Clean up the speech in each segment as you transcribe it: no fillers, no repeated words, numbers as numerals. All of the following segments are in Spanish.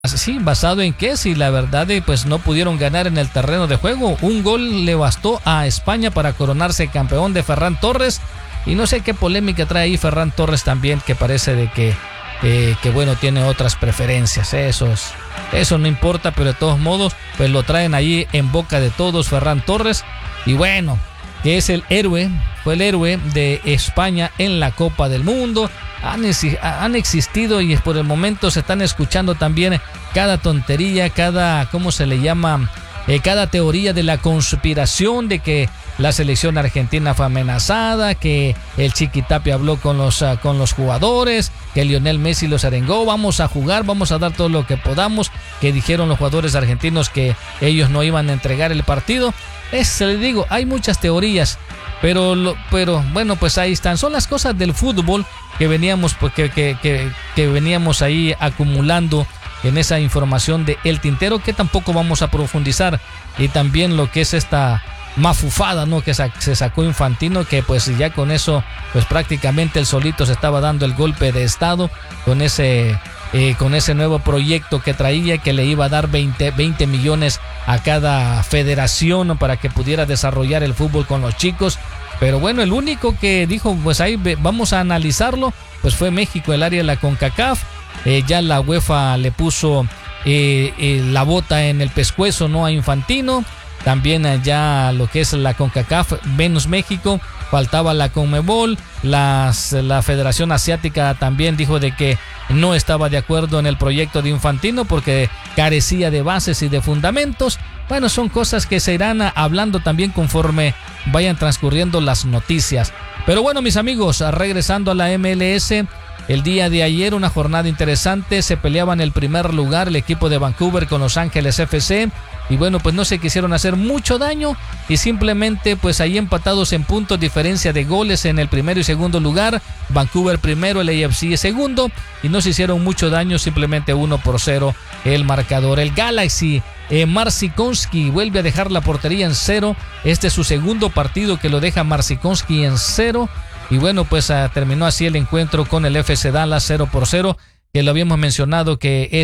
Sí, basado en que si la verdad pues no pudieron ganar en el terreno de juego. Un gol le bastó a España para coronarse campeón de Ferran Torres. Y no sé qué polémica trae ahí Ferran Torres también, que parece de que bueno, tiene otras preferencias. Eso no importa, pero de todos modos pues lo traen ahí en boca de todos Ferran Torres. Y bueno, que es fue el héroe de España en la Copa del Mundo. Han existido y por el momento se están escuchando también cada tontería, ¿cómo se le llama? Cada teoría de la conspiración de que la selección argentina fue amenazada, que el Chiquitapia habló con los jugadores, que Lionel Messi los arengó, vamos a jugar, vamos a dar todo lo que podamos, que dijeron los jugadores argentinos que ellos no iban a entregar el partido. Les digo, hay muchas teorías, pero bueno, pues ahí están, son las cosas del fútbol que veníamos, pues, que veníamos ahí acumulando en esa información de El Tintero, que tampoco vamos a profundizar. Y también lo que es esta mafufada, ¿no?, que se sacó Infantino, que pues ya con eso pues prácticamente él solito se estaba dando el golpe de estado con ese nuevo proyecto que traía, que le iba a dar 20 millones a cada federación para que pudiera desarrollar el fútbol con los chicos. Pero bueno, el único que dijo pues ahí vamos a analizarlo pues fue México, el área de la CONCACAF. Ya la UEFA le puso la bota en el pescuezo, ¿no?, a Infantino. También ya lo que es la CONCACAF menos México, faltaba la CONMEBOL. La Federación Asiática también dijo de que no estaba de acuerdo en el proyecto de Infantino porque carecía de bases y de fundamentos. Bueno, son cosas que se irán hablando también conforme vayan transcurriendo las noticias. Pero bueno, mis amigos, regresando a la MLS, el día de ayer una jornada interesante, se peleaban el primer lugar el equipo de Vancouver con Los Ángeles FC. Y bueno, pues no se quisieron hacer mucho daño y simplemente pues ahí empatados en puntos, diferencia de goles en el primero y segundo lugar. Vancouver primero, el AFC segundo, y no se hicieron mucho daño, simplemente 1-0 el marcador. El Galaxy, Marcinkowski vuelve a dejar la portería en 0. Este es su segundo partido que lo deja Marcinkowski en 0. Y bueno, pues terminó así el encuentro con el FC Dallas 0-0, que lo habíamos mencionado que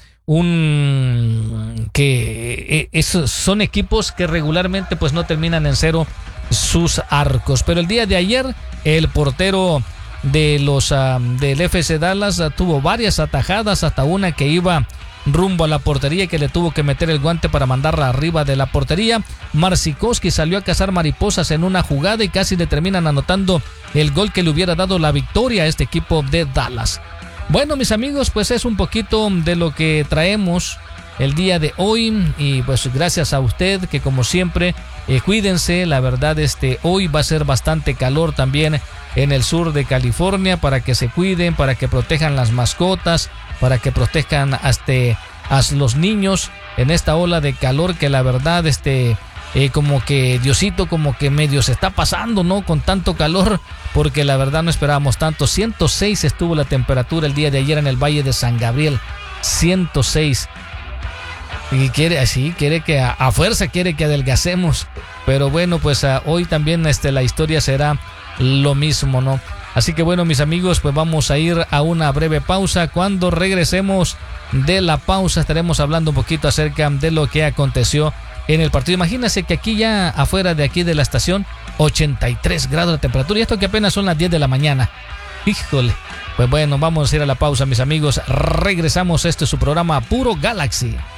son equipos que regularmente pues no terminan en 0 sus arcos. Pero el día de ayer el portero de del FC Dallas tuvo varias atajadas, hasta una que iba rumbo a la portería, que le tuvo que meter el guante para mandarla arriba de la portería. Marcinkowski salió a cazar mariposas en una jugada y casi le terminan anotando el gol que le hubiera dado la victoria a este equipo de Dallas. Bueno, mis amigos, pues es un poquito de lo que traemos el día de hoy, y pues gracias a usted, que como siempre cuídense. La verdad hoy va a ser bastante calor también en el sur de California, para que se cuiden, para que protejan las mascotas, para que protejan a los niños en esta ola de calor que la verdad como que Diosito como que medio se está pasando, ¿no?, con tanto calor, porque la verdad no esperábamos tanto. 106 estuvo la temperatura el día de ayer en el Valle de San Gabriel, 106. Y quiere que a fuerza quiere que adelgacemos, pero bueno, pues hoy también la historia será lo mismo, ¿no? Así que bueno, mis amigos, pues vamos a ir a una breve pausa. Cuando regresemos de la pausa estaremos hablando un poquito acerca de lo que aconteció en el partido. Imagínense que aquí ya afuera de aquí de la estación 83 grados de temperatura, y esto que apenas son las 10 de la mañana. Híjole. Pues bueno, vamos a ir a la pausa, mis amigos. Regresamos, este es su programa Puro Galaxy.